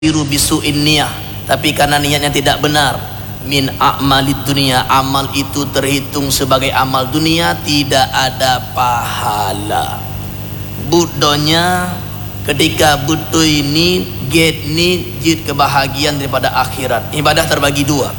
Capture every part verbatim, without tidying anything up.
biru bisu'in niyah, tapi karena niatnya tidak benar, min a'malid dunia, amal itu terhitung sebagai amal dunia, tidak ada pahala. Budonya ketika butuh ini get ni jid kebahagiaan daripada akhirat. Ibadah terbagi dua,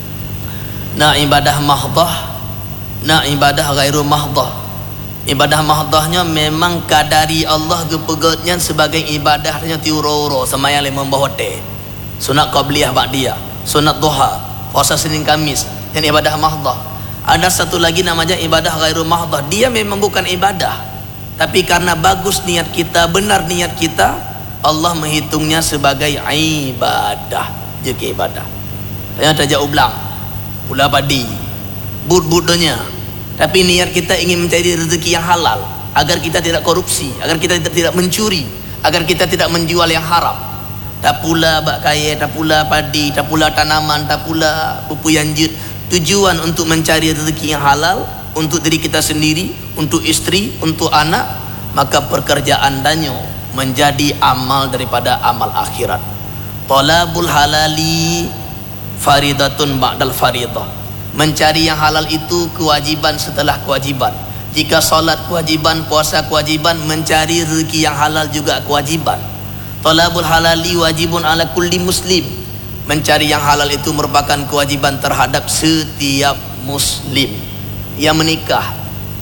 nak ibadah mahdah, nak ibadah ghairu mahdah. Ibadah mahdahnya memang kadari Allah gepegotnya sebagai ibadahnya tiuro-uro semayang lima bahote, sunat qabliyah ba'diyah, sunat duha, puasa Senin Kamis, dan ibadah mahdah. Ada satu lagi namanya ibadah ghairu mahdah. Dia memang bukan ibadah, tapi karena bagus niat kita, benar niat kita, Allah menghitungnya sebagai ibadah. Jadi ibadah. Saya tajak ublang, pula padi, bud-budonya. Tapi niat kita ingin mencari rezeki yang halal, agar kita tidak korupsi, agar kita tidak mencuri, agar kita tidak menjual yang haram. Tak pula bak kaya, tak pula padi, tak pula tanaman, tak pula pupu yang jut. Tujuan untuk mencari rezeki yang halal untuk diri kita sendiri, untuk isteri, untuk anak, maka pekerjaan danyo menjadi amal daripada amal akhirat. Talabul halali faridatun ba'dal faridah. Mencari yang halal itu kewajiban setelah kewajiban. Jika solat kewajiban, puasa kewajiban, mencari rezeki yang halal juga kewajiban. Talabul halali wajibun ala kulli muslim. Mencari yang halal itu merupakan kewajiban terhadap setiap muslim yang menikah.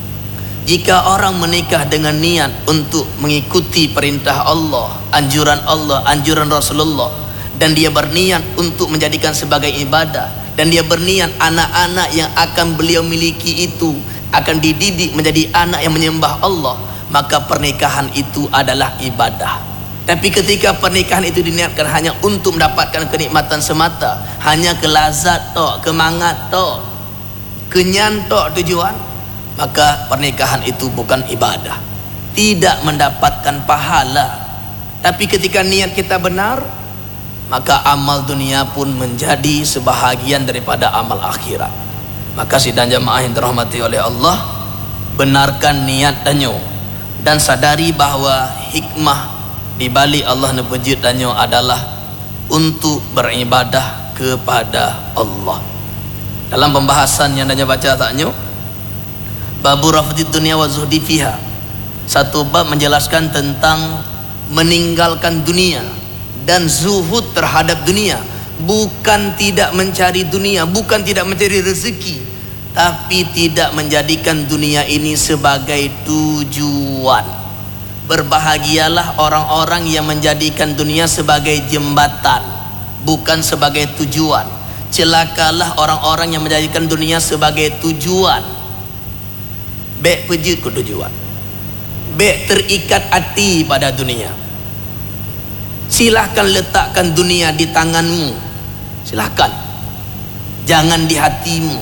Jika orang menikah dengan niat untuk mengikuti perintah Allah, anjuran Allah, anjuran Rasulullah, dan dia berniat untuk menjadikan sebagai ibadah, dan dia berniat anak-anak yang akan beliau miliki itu akan dididik menjadi anak yang menyembah Allah, maka pernikahan itu adalah ibadah. Tapi ketika pernikahan itu diniatkan hanya untuk mendapatkan kenikmatan semata, hanya kelazat tok, kemangat tok, kenyan tok tujuan, maka pernikahan itu bukan ibadah, tidak mendapatkan pahala. Tapi ketika niat kita benar, maka amal dunia pun menjadi sebahagian daripada amal akhirat. Maka sidang jamaah yang dirahmati oleh Allah, benarkan niat danyo dan sadari bahawa hikmah di balik Allah nepejut danyo adalah untuk beribadah kepada Allah. Dalam pembahasan yang danyo baca taknyo, babu rafdid dunia wa zuhdi fiha, satu bab menjelaskan tentang meninggalkan dunia dan zuhud terhadap dunia. Bukan tidak mencari dunia, bukan tidak mencari rezeki, tapi tidak menjadikan dunia ini sebagai tujuan. Berbahagialah orang-orang yang menjadikan dunia sebagai jembatan, bukan sebagai tujuan. Celakalah orang-orang yang menjadikan dunia sebagai tujuan. Bek pejut ke tujuan, bek terikat hati pada dunia. Silahkan letakkan dunia di tanganmu, silahkan, jangan di hatimu.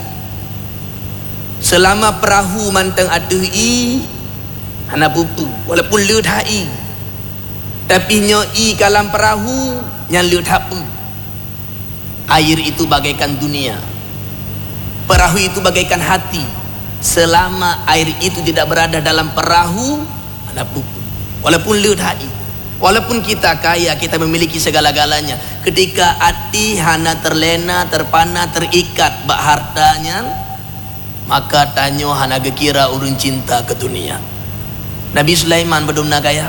Selama perahu mantang adui hana pupu, walaupun lut hai, tapi nyoi kalam perahu yang lut hapu. Air itu bagaikan dunia, perahu itu bagaikan hati. Selama air itu tidak berada dalam perahu, hana pupu, walaupun lut hai. Walaupun kita kaya, kita memiliki segala-galanya, ketika hati hana terlena, terpana, terikat bak hartanya, maka tanyo hana gekira urun cinta ke dunia. Nabi Sulaiman berdumna kaya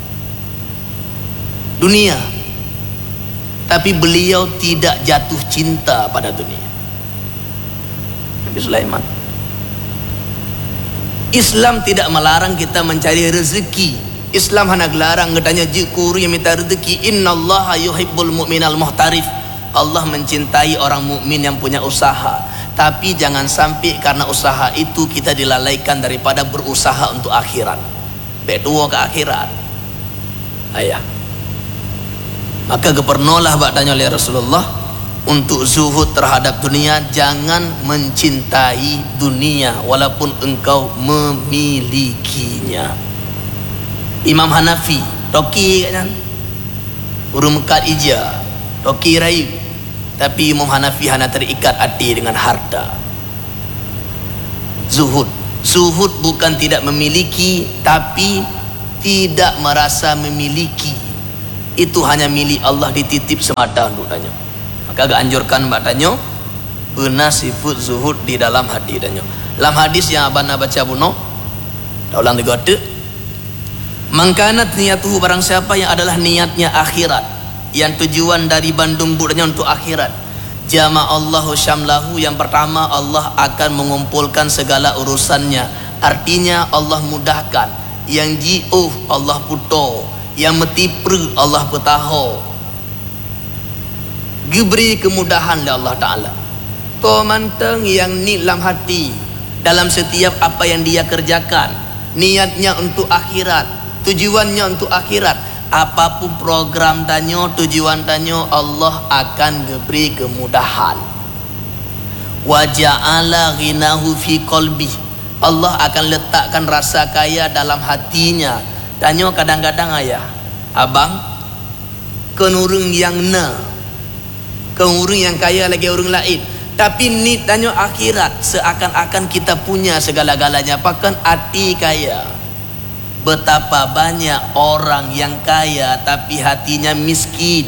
dunia, tapi beliau tidak jatuh cinta pada dunia. Nabi Sulaiman. Islam tidak melarang kita mencari rezeki. Islam hanya gelarang ngetanya jikuru yang minta rezeki. Innallaha yuhibbul mu'minal muhtarif. Allah mencintai orang mukmin yang punya usaha. Tapi jangan sampai karena usaha itu kita dilalaikan daripada berusaha untuk akhirat. Bedua ke akhirat. Ayah. Maka kepernolah bakdanya oleh Rasulullah untuk zuhud terhadap dunia. Jangan mencintai dunia walaupun engkau memilikinya. Imam Hanafi toki kan, urung mekat ija, toki rayu, tapi Imam Hanafi hana terikat hati dengan harta. Zuhud, zuhud bukan tidak memiliki, tapi tidak merasa memiliki. itu hanya milik Allah, dititip semata untuk danyo. Maka agak anjurkan mbak danyo benar sifat zuhud di dalam hati danyo. Dalam hadis yang abana baca buno, dah ulang tiga tu, mangkanat niyatuhu, barang siapa yang adalah niatnya akhirat, yang tujuan dari bandung budanya untuk akhirat, jama'allahu syamlahu, yang pertama Allah akan mengumpulkan segala urusannya. Artinya Allah mudahkan, yang jiuh Allah puto, yang metipru Allah petaho, diberi kemudahan oleh Allah Ta'ala. To manteng yang ni dalam hati, dalam setiap apa yang dia kerjakan, niatnya untuk akhirat, tujuannya untuk akhirat. Apapun program tanyo, tujuan tanyo, Allah akan diberi kemudahan. Wa ja'ala ghinahu fi qalbi, Allah akan letakkan rasa kaya dalam hatinya. Tanyo kadang-kadang ayah, abang kenurung yang na, kenurung yang kaya lagi orang lain, tapi ni tanyo akhirat, seakan-akan kita punya segala-galanya, pakan hati kaya. Betapa banyak orang yang kaya tapi hatinya miskin.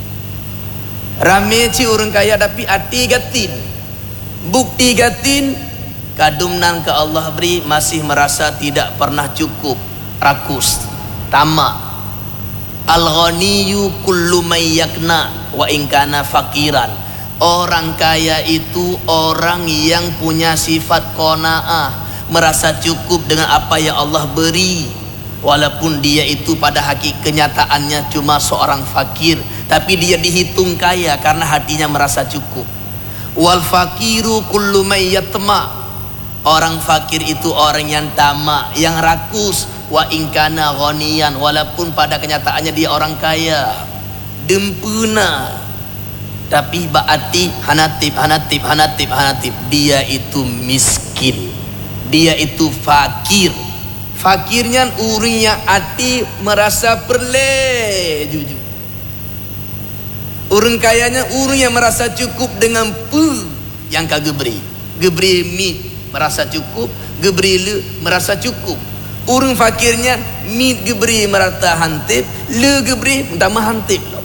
Rame ci orang kaya tapi hati gatin. Bukti gatin, kadumnan ke Allah beri masih merasa tidak pernah cukup, rakus, tamak. Al-ghaniyu kullu may yakna wa in kana fakiran. Orang kaya itu orang yang punya sifat qanaah, merasa cukup dengan apa yang Allah beri. Walaupun dia itu pada hakik kenyataannya cuma seorang fakir, tapi dia dihitung kaya karena hatinya merasa cukup. Wal fakiru kullu may yatma. Orang fakir itu orang yang tamak, yang rakus. Wa ingkana ghaniyan, walaupun pada kenyataannya dia orang kaya, dempuna, tapi baati hanatib hanatib hanatib hanatib, dia itu miskin, dia itu fakir. Fakirnya urinya hati merasa perle jujur. Orang kayanya urinya merasa cukup dengan pu yang kagak beri. Geberi mit merasa cukup, geberi le merasa cukup. Orang fakirnya mit geberi merata hantip, le geberi utama hantip lo.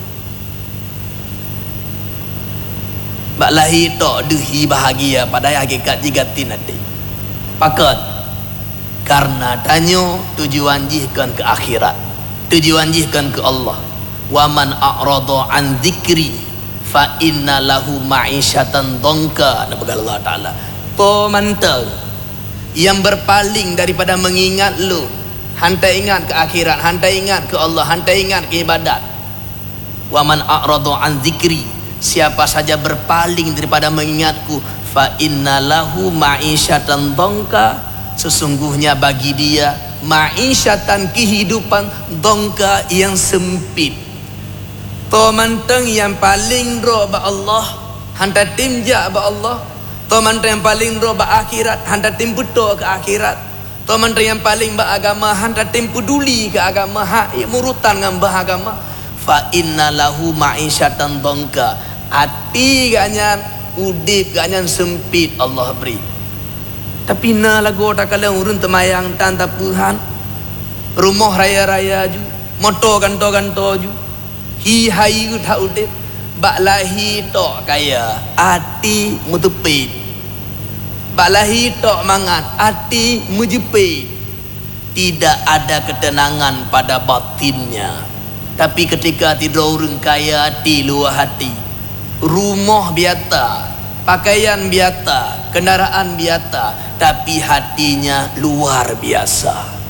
Bak lahir tok dehi bahagia pada hakikat jigatin hati. Pakat karena tanyo tujuan jihkan ke akhirat, tujuan jihkan ke Allah. Wa man a'rada an dzikri fa inna lahu ma'isyatan dhanka. Nabi Allah Ta'ala to manteng yang berpaling daripada mengingat lu, hantai ingat ke akhirat, hantai ingat ke Allah, hantai ingat ke ibadat. Wa man a'rada an dzikri, siapa saja berpaling daripada mengingatku, fa inna lahu ma'isyatan dhanka, sesungguhnya bagi dia ma'isyatan, kehidupan dongka yang sempit. To manteng yang paling roba Allah, hanta timja ba Allah. To manteng yang paling roba akhirat, hanta tim betul ke akhirat. To manteng yang paling ba agama, hanta tim peduli ke agama, ha murutan dengan bah agama. Fa inna lahu ma'isyatan dongka, hati ganyan, udip ganyan sempit Allah beri. Tapi na lagu tak kala urun temayang tan tapuhan, rumah raya-raya ju, motor ganto-ganto ju, hi hai u tak udip, bak lahi tok kaya, hati mutepit, bak lahi tok mangan, hati mujepit. Tidak ada ketenangan pada batinnya. Tapi ketika tidur orang kaya hati, luar hati, rumah biata, pakaian biata, kendaraan biata, tapi hatinya luar biasa.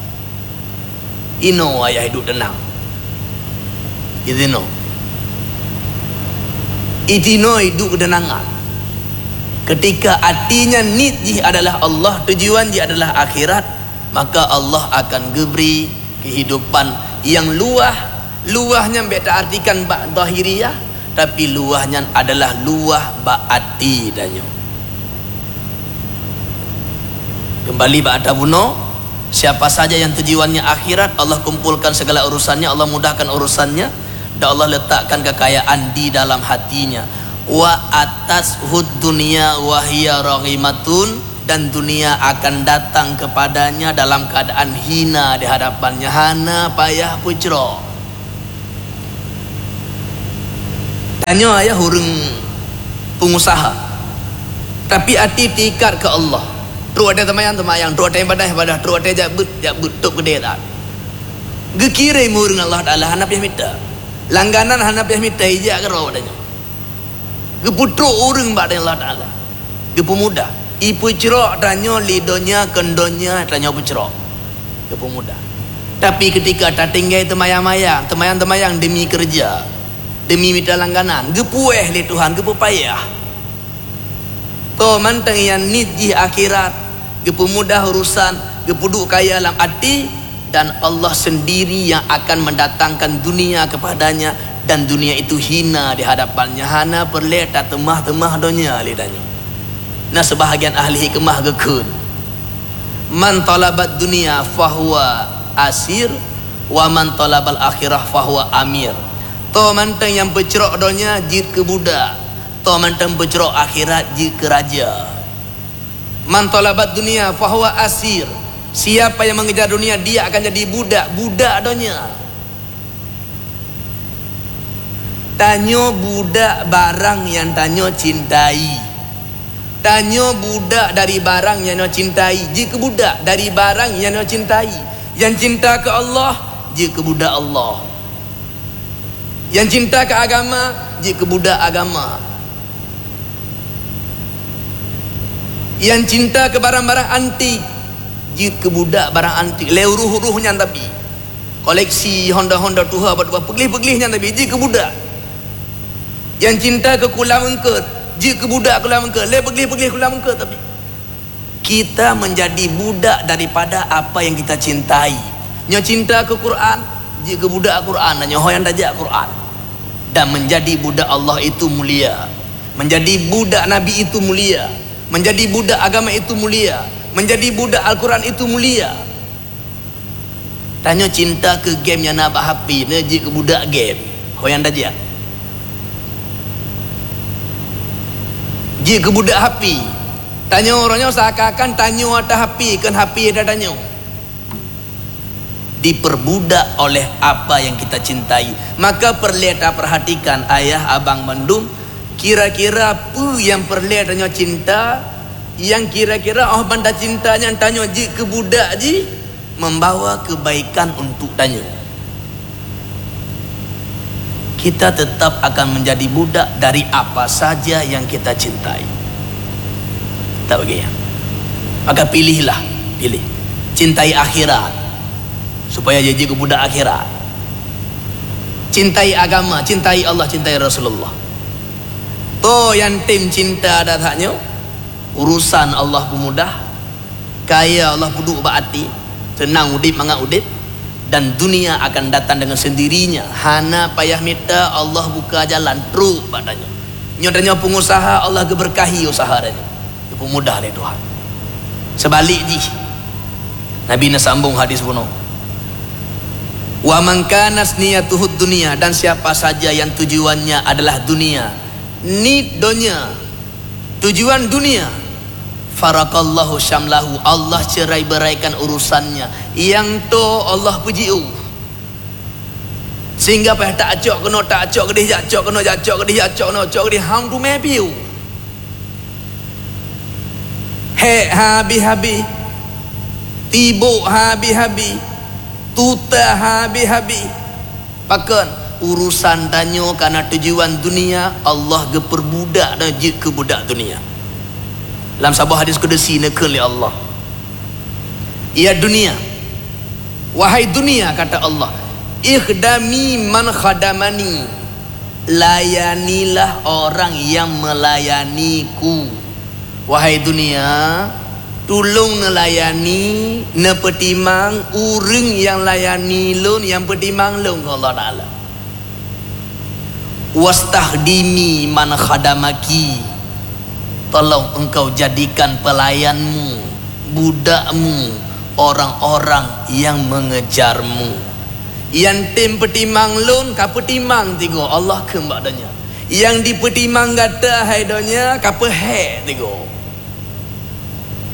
Ino ayah hidup tenang. Itino. Itino hidup ketenangan. Ketika hatinya nitji adalah Allah, tujuan dia adalah akhirat, maka Allah akan beri kehidupan yang luah. Luahnya beta artikan bak zahiriyah, tapi luahnya adalah luah bak hati danyo. Kembali pada buno, siapa saja yang tujuannya akhirat, Allah kumpulkan segala urusannya, Allah mudahkan urusannya, dan Allah letakkan kekayaan di dalam hatinya. Wa atas hud dunia wahia raghimatun, dan dunia akan datang kepadanya dalam keadaan hina di hadapannya, hana payah pucro. Tanya ayah orang pengusaha, tapi hati tikat ke Allah. Terus ada temayang-temayang, terus ada ibadah-ibadah, terus ada jabut, jabut, tuk gede tak. Gekirai murung Allah Ta'ala hanap yang minta. Langganan hanap yang minta ijak ke rawa adanya. Geputruk orang bak Allah Ta'ala. Gepemudah. Ipu cerok tanya lidonya, kendonya, tanya pucerok. Gepemudah. Tapi ketika tak tinggal temayang-mayang, temayang-temayang demi kerja, demi minta langganan, gepueh li Tuhan, gepupayah. To manteng yang nidji akhirat, gepemudah urusan, gepuduk kaya dalam hati, dan Allah sendiri yang akan mendatangkan dunia kepadanya, dan dunia itu hina di hadapannya. Hana perleta temah-temah dunia lidahnya. Nah, sebahagian ahli hikmah gekun, man talabat dunia fahuwa asir, wa man talabal akhirah fahuwa amir. To manteng yang bercerok dunia jid ke budak, to manteng bercerok akhirat jid ke raja. Man talabat dunia fahuwa asir, siapa yang mengejar dunia dia akan jadi budak, budak dunia. Tanyo budak barang yang tanyo cintai. Tanyo budak dari barang yang tanyo cintai. Jika budak dari barang yang tanyo cintai. Yang cinta ke Allah, jika budak Allah. Yang cinta ke agama, jika budak agama. Yang cinta ke barang-barang antik, jika budak barang antik. Leuruh-ruhnya tapi koleksi Honda-Honda tuha buat pegelih-pegelihnya tapi jika budak. Yang cinta ke kulam engket, jika budak kulam engket, le pegelih-pegelih kulam engket tapi kita menjadi budak daripada apa yang kita cintai. Nyo cinta ke Quran, jika budak Quran, dan nyo hoyan dajak Quran. Dan menjadi budak Allah itu mulia. Menjadi budak Nabi itu mulia. Menjadi budak agama itu mulia. Menjadi budak Al-Quran itu mulia. Tanya cinta ke game yang nak happy, ne jika budak game, hoyan dajak. Jika budak happy, tanya orangnya seakan-akan tanya ada happy, kan happy ada tanya. Diperbudak oleh apa yang kita cintai. Maka perleta perhatikan ayah abang mendum, kira-kira apa yang perletanya cinta, yang kira-kira oh benda cintanya tanya jika budak ji membawa kebaikan untuk tanya. Kita tetap akan menjadi budak dari apa saja yang kita cintai. Tak begitu ya? Maka pilihlah, pilih. Cintai akhirat supaya jadi budak akhirat. Cintai agama, cintai Allah, cintai Rasulullah. To yang tim cinta datanya, urusan Allah pemudah, kaya Allah puduk berarti, senang udip mangak udip, dan dunia akan datang dengan sendirinya. Hana payah minta, Allah buka jalan teruk padanya. Nyodanya pengusaha, Allah keberkahi usaha dia. Itu mudah oleh Tuhan. Sebalik ji, Nabi nak sambung hadis bunuh. Wa man kana niyatuhud dunia, dan siapa saja yang tujuannya adalah dunia, need dunia, tujuan dunia, farakallahu syamlahu, Allah cerai beraikan urusannya. Yang tu Allah puji u, sehingga payah tak acok kena tak acok kedih acok kena acok kedih acok kena acok kedih hang tu mepiu he habi-habi, tibuk habi-habi, tuta habi-habi. Pakan urusan danyo karena tujuan dunia, Allah geperbudak dan jik ke budak dunia. Dalam sebuah hadis qudsi nekun li Allah, ya dunia, wahai dunia, kata Allah, ikhdami man khadamani, layanilah orang yang melayaniku. Wahai dunia, tolong nelayani, nepetimang urang yang layani lun, yang petimang lun Allah Ta'ala. Wastahdimi man khadamaki, tolong engkau jadikan pelayanmu, budakmu, orang-orang yang mengejarmu. Yang tim petimang lun, ka petimang tigo Allah kembadanya. Yang di petimang gata haidonya, ka pehe tigo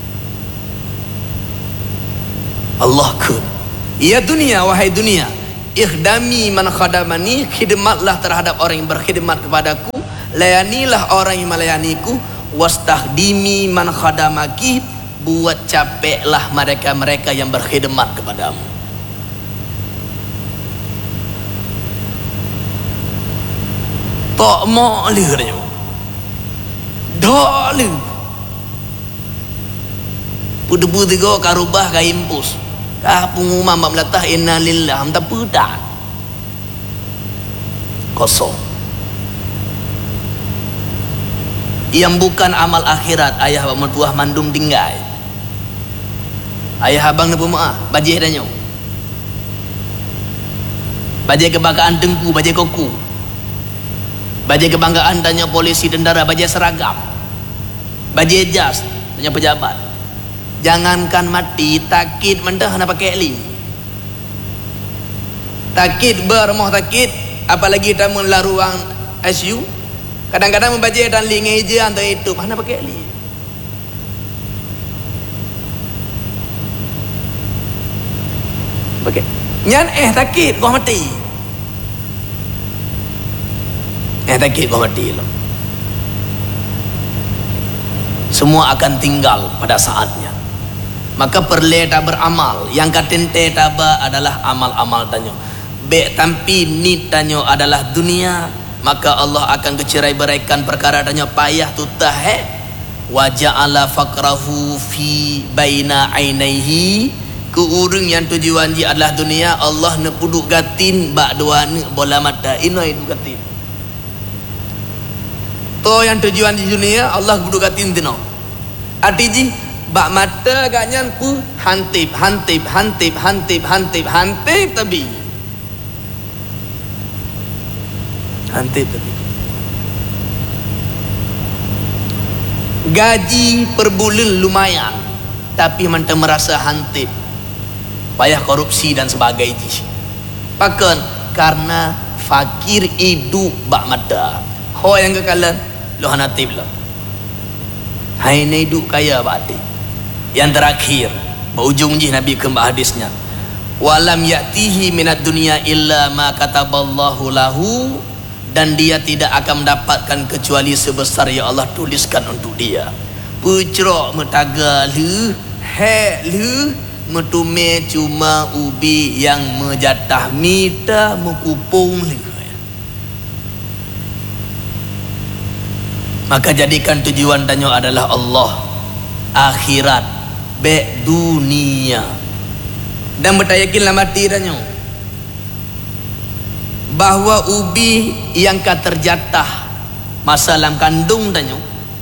Allah kun. Ya dunia, wahai dunia, ikhdami man khadamani, khidmatlah terhadap orang yang berkhidmat kepadaku, layanilah orang yang melayaniku, wastahdimi man khadamaki, buat capeklah mereka-mereka yang berkhidmat kepadamu. Tak boleh katanya. Tak boleh. Pudu-pudu tiga karubah ka impus. Kah pengumuman mak melatah inna lillah tak pedan. Kosong. Yang bukan amal akhirat ayah abang mertuah mandum tinggal. Ayah abang ni pemaaf, bajih danyo. Bajih kebanggaan dengku, bajih koku. Bajih kebanggaan tanya polisi tentara, bajih seragam. Bajih jas tanya pejabat. Jangankan mati, takit mendah nak pakai li. Takit bermoh takit, apalagi tamu lah ruang I C U. Kadang-kadang membaca dan li ngeja atau itu, mana pakai li. Pakai. Nyan eh takit gua mati. Eh takit gua mati lo. Semua akan tinggal pada saatnya. Maka perle tak beramal, yang katente taba adalah amal-amal tanyo. Be tampi ni tanyo adalah dunia, maka Allah akan kecerai beraikan perkara tanyo payah tutah he. Wa ja'ala faqrahu fi baina ainaihi, ke urang yang tujuan dia adalah dunia, Allah ne puduk gatin bak dua ne bola mata inoi du gatin. To yang tujuan di dunia Allah puduk gatin tino. Arti bak mata agaknya pu hantip hantip hantip hantip hantip hantip tapi hantip tapi gaji per bulan lumayan tapi manta merasa hantip, payah korupsi dan sebagainya. Pakan karena fakir hidup bak mata ho yang kekalan lo hantip lo hai ne hidup kaya bak. Yang terakhir berujung je Nabi kembali hadisnya, walam ya'tihi minad dunya illa ma kataballahu lahu, dan dia tidak akan mendapatkan kecuali sebesar yang Allah tuliskan untuk dia. Pucrok metaga lu he lu metume cuma ubi yang menjatah mita mengupung lu. Maka jadikan tujuan tanyo adalah Allah, akhirat, be dunia, dan bertayakinlah mati danyo bahwa ubi yang ka terjatah masa dalam kandung danyo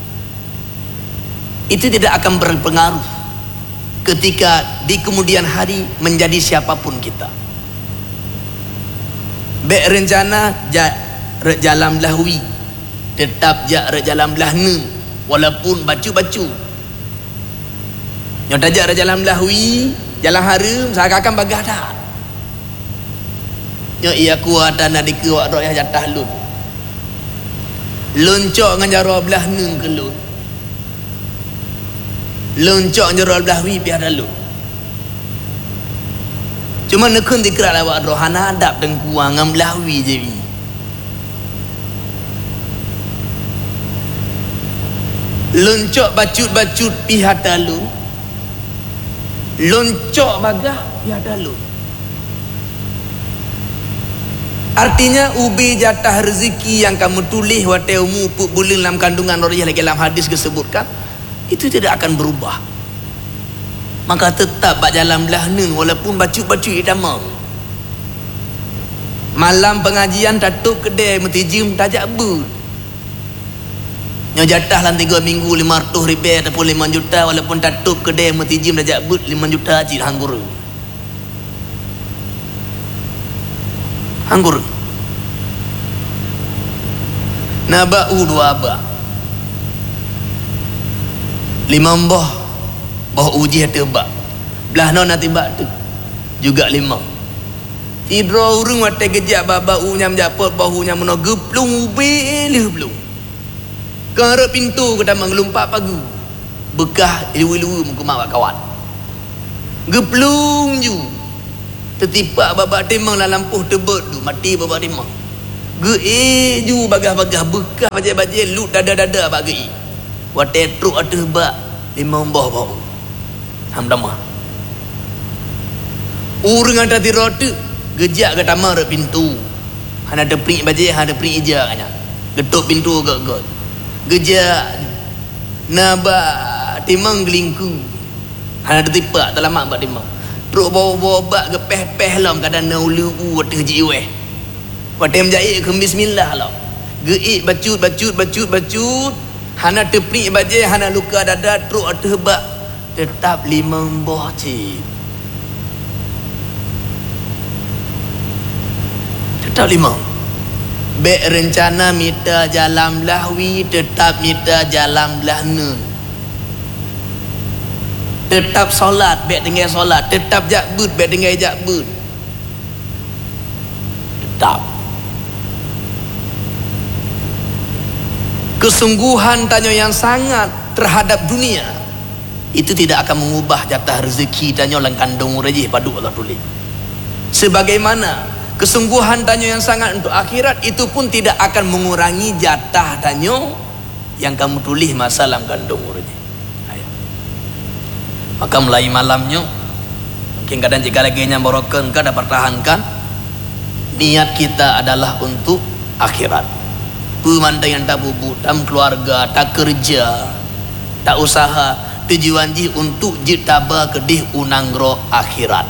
itu tidak akan berpengaruh ketika di kemudian hari menjadi siapapun kita. Be rencana ja jalan lahwi tetap ja jalan lahne walaupun bacu-bacu yang tajak jalan lahwi, jalan harum, seakan-akan bagadah. Yang ia kuat dan ada kuat roh yang jatah lun. Loncok dengan jara belah nung ke lun. Loncok dengan jara belah wi biar lun. Cuma nekun dikira lawak roh hana adab dan kuang dengan belah wi je wi. Loncok bacut-bacut pihak dalun. Loncok bagah biada lu. Artinya ubi jatah rezeki yang kamu tulis wateumu puk bulan dalam kandungan orang lagi dalam hadis disebutkan itu tidak akan berubah. Maka tetap bak jalan belah nun walaupun bacu-bacu idamang. Malam pengajian tutup kedai mentijim tajak but. Yang jatah dalam tiga minggu lima ratus ribu ataupun lima juta walaupun tutup kedai mentijim tajak but lima juta cik hanggur. Hanggur. Naba'u dua abah. Lima mbah. Bah uji hati bak. Belah no nanti bak tu. Juga lima. Tidur urung mata kejap baba unyam japot bahunya meno geplung ubelih belum. Kara pintu kita mengelumpat pagu. Bekah ilu-ilu muka mak kawan. Geplung ju. tertipak babak timang dalam lampuh tebet tu mati babak timang ge ju bagah-bagah bekas bajai-bajai lut dada-dada bak ge wa tetruk atas bak lima mbah bau hamdamah urang ada di roda gejak ke tamar pintu hana ada pring bajai hana pring ija kanya getuk pintu gak-gak gejak naba timang gelingku hana ada tipak talamak bak timang teruk bawa-bawa bak ke peh-peh lam kadang naulu atas jiweh watem jai ke bismillah lah geik bacut bacut bacut bacut hana teprik bajai hana luka dada teruk atas bak tetap lima mbah cik tetap lima bek rencana mita jalan lahwi tetap mita jalan lahnun tetap solat bek tinggal solat tetap jakbut bek tinggal jakbut tetap kesungguhan tanya yang sangat terhadap dunia itu tidak akan mengubah jatah rezeki tanya lang kandung rejih padu Allah tulis sebagaimana kesungguhan tanya yang sangat untuk akhirat itu pun tidak akan mengurangi jatah tanya yang kamu tulis masalah kandung rejih. Maka mulai malamnya mungkin kadang jika lagi yang borokan ka dapat pertahankan niat kita adalah untuk akhirat pemandai yang tak bubuk tak keluarga tak kerja tak usaha tujuan ji untuk jitaba kedih unanggro akhirat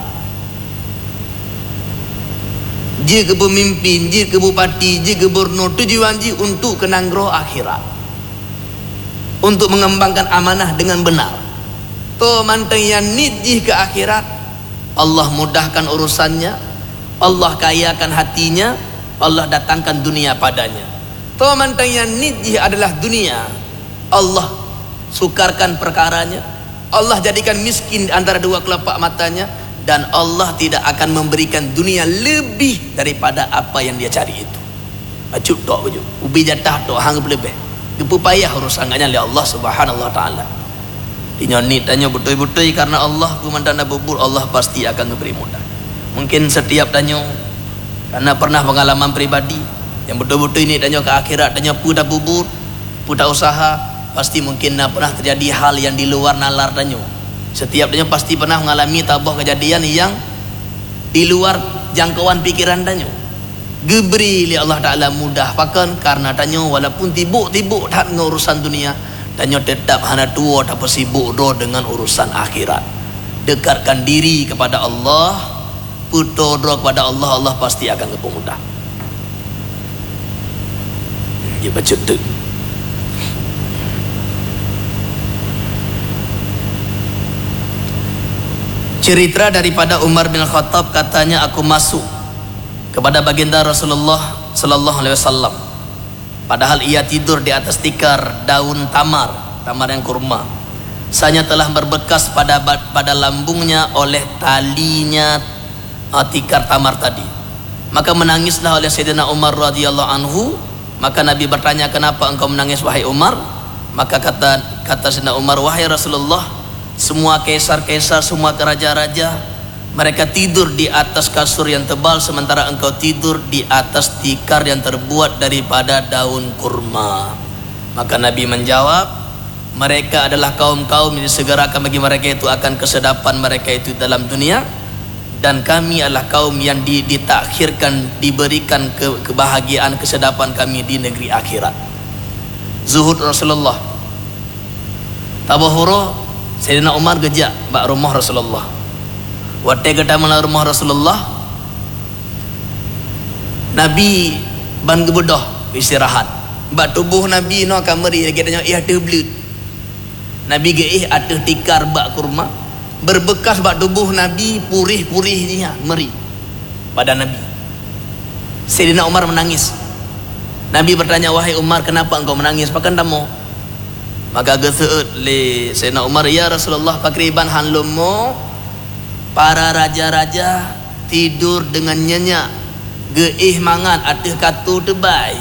ji ke pemimpin ji ke bupati ji gubernur tujuan ji untuk kenanggro akhirat untuk mengembangkan amanah dengan benar to manteng yang nidjih ke akhirat Allah mudahkan urusannya Allah kayakan hatinya Allah datangkan dunia padanya to manteng yang nidjih adalah dunia Allah sukarkan perkaranya Allah jadikan miskin antara dua kelopak matanya dan Allah tidak akan memberikan dunia lebih daripada apa yang dia cari itu acup tok ujuk ubi jatah tok hang lebih gepu payah urusannya oleh Allah Subhanahu wa taala dinyonit tanya betul-betul karena Allah kumandana bubur Allah pasti akan memberi mudah mungkin setiap tanya karena pernah pengalaman pribadi yang betul-betul ini tanya ke akhirat tanya pudah bubur pudah usaha pasti mungkin pernah terjadi hal yang di luar nalar tanya setiap tanya pasti pernah mengalami tabah kejadian yang di luar jangkauan pikiran tanya geberi li Allah Ta'ala mudah pakan karena tanya walaupun tibuk-tibuk tak urusan dunia tanya tetap hana tua tak sibuk doh dengan urusan akhirat dekatkan diri kepada Allah puto doh kepada Allah Allah pasti akan kepemudah dia baca tu cerita daripada Umar bin Khattab katanya aku masuk kepada baginda Rasulullah sallallahu alaihi wasallam padahal ia tidur di atas tikar daun tamar, tamar yang kurma. Sanya telah berbekas pada pada lambungnya oleh talinya uh, tikar tamar tadi. Maka menangislah oleh Sayyidina Umar radhiyallahu anhu. Maka Nabi bertanya, kenapa engkau menangis wahai Umar? Maka kata kata Sayyidina Umar, wahai Rasulullah, semua kaisar-kaisar, semua raja-raja mereka tidur di atas kasur yang tebal sementara engkau tidur di atas tikar yang terbuat daripada daun kurma. Maka Nabi menjawab, mereka adalah kaum-kaum yang disegerakan bagi mereka itu akan kesedapan mereka itu dalam dunia, dan kami adalah kaum yang ditakhirkan diberikan ke, kebahagiaan kesedapan kami di negeri akhirat. Zuhud Rasulullah tabahuro Sayyidina Umar gejak bak rumah Rasulullah. Waktu kita mana rumah Rasulullah, Nabi ban gebedah istirahat. Bak tubuh Nabi no kamari lagi tanya ia terbelut. Nabi geih atas tikar bak kurma berbekas bak tubuh Nabi purih-purihnya meri pada Nabi. Sayyidina Umar menangis. Nabi bertanya, wahai Umar, kenapa engkau menangis? Pakan tamu. Maka geseut le Sayyidina Umar, ya Rasulullah, pakriban hanlumo para raja-raja tidur dengan nyenyak geih mangan atas katu tebai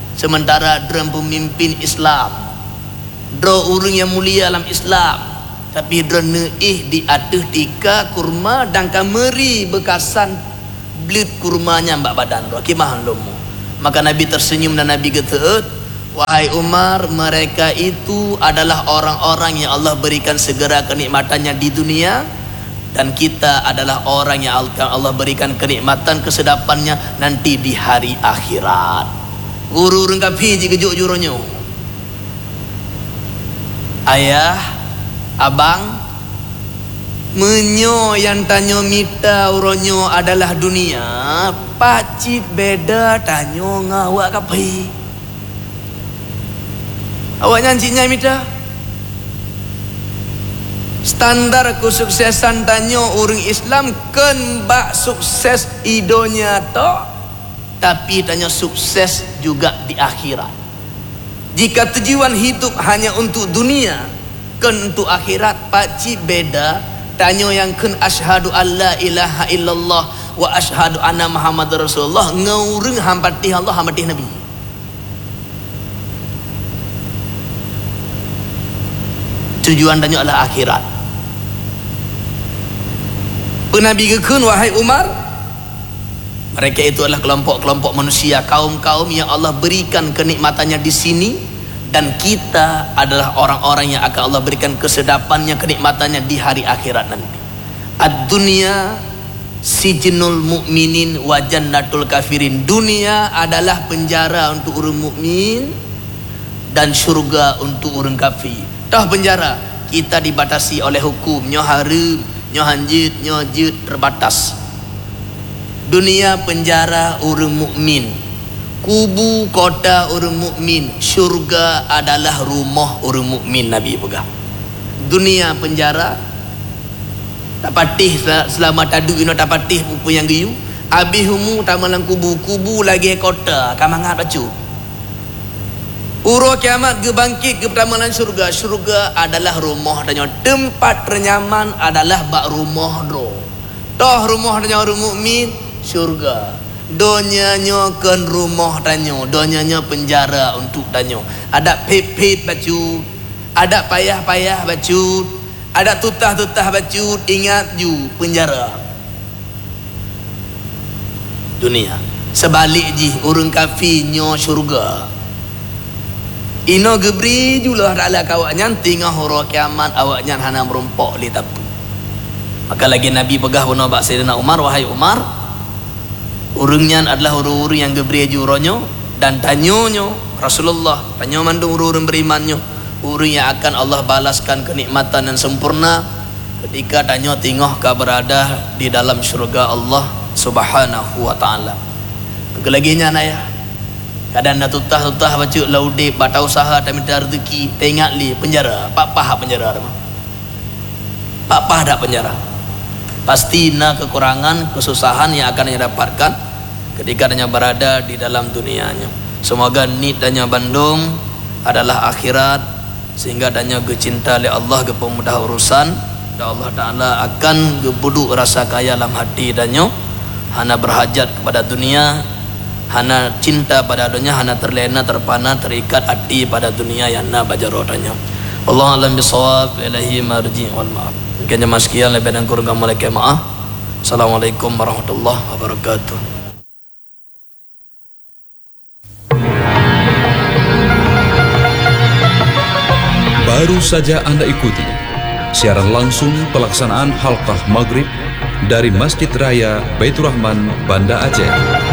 sementara drum pemimpin Islam dro urang yang mulia dalam Islam tapi drone ih di atas tika kurma dan kameri bekasan blit kurmanya mbak badan roh kimahan lomo. Maka Nabi tersenyum dan Nabi kata, wahai Umar, mereka itu adalah orang-orang yang Allah berikan segera kenikmatannya di dunia, dan kita adalah orang yang Allah berikan kenikmatan kesedapannya nanti di hari akhirat. Guru rengkapi jika juk juronyo. Ayah, abang, menyo yang tanyo mita uronyo adalah dunia, pacit beda tanyo ngawak kapai. Awak nyancinya mita. Standar kesuksesan tanyo orang Islam ken bak sukses idonya to, tapi tanyo sukses juga di akhirat. Jika tujuan hidup hanya untuk dunia, ken untuk akhirat pacit beda. Tanyo yang ken asyhadu alla ilaha illallah wa asyhadu anna Muhammad Rasulullah ngaureng hampatih Allah hampatih Nabi. Tujuan tanyo adalah akhirat. Nabi kekun wahai Umar, mereka itu adalah kelompok-kelompok manusia, kaum-kaum yang Allah berikan kenikmatannya di sini, dan kita adalah orang-orang yang akan Allah berikan kesedapannya, kenikmatannya di hari akhirat nanti. Ad-dunya sijnul mu'minin wa jannatul kafirin. Dunia adalah penjara untuk orang mukmin dan syurga untuk orang kafir. Dah penjara, kita dibatasi oleh hukum, nyo haram, nyo hanjit, nyo jut, terbatas. Dunia penjara orang mukmin, kubu kota orang mukmin, syurga adalah rumah orang mukmin. Nabi pegang. Dunia penjara, tak patih selama tadu ino tak patih pupu yang giyu. Habis humu tamalang kubu, kubu lagi kota, kamangat bacu. Uro kiamat ke bangkit ke pertamalan syurga. Syurga adalah rumah dan tempat ternyaman adalah bak rumah do. Toh rumah dan orang mukmin syurga. Donya nyokan rumah tanyo, donya nyo penjara untuk tanyo. Ada pepet baju, ada payah-payah baju, ada tutah-tutah baju, ingat ju penjara. Dunia. Sebalik ji urang kafir nyo syurga. Ino gebri julah adalah kawaknya tinggal horo kiamat awaknya hana merumpok li tapu. Maka lagi Nabi pegah bunuh bak Sayyidina Umar, wahai Umar, urungnya adalah urung-urung yang gebri juronyo dan tanyonyo Rasulullah, tanyo mandung urung berimannya, urung yang akan Allah balaskan kenikmatan yang sempurna ketika tanyo tinggal ka berada di dalam syurga Allah Subhanahu wa taala. Maka lagi nya naya kadang nak tutah-tutah baca laudip bata usaha tak minta rezeki tengok li penjara, pak pah penjara dah. Pak pah dak penjara. Pasti na kekurangan, kesusahan yang akan dia dapatkan ketika dia berada di dalam dunianya. Semoga nit danya Bandung adalah akhirat sehingga danya gecinta oleh Allah ke pemudah urusan dan Allah Taala akan gebuduk rasa kaya dalam hati danya, hana berhajat kepada dunia, hana cinta pada dunia, hana terlena terpana terikat hati pada dunia yang na bajarodanya. Allah alam bisawab, ilahi marji wal ma'af. Mungkin jemaah sekian, lebih dan kurang kami mohon maaf. Assalamualaikum warahmatullahi wabarakatuh. Baru saja Anda ikuti siaran langsung pelaksanaan halqah maghrib dari Masjid Raya Baitur Rahman, Banda Aceh.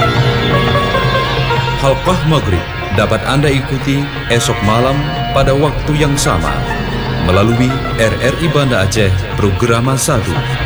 Halqah maghrib dapat Anda ikuti esok malam pada waktu yang sama melalui R R I Banda Aceh Programa satu.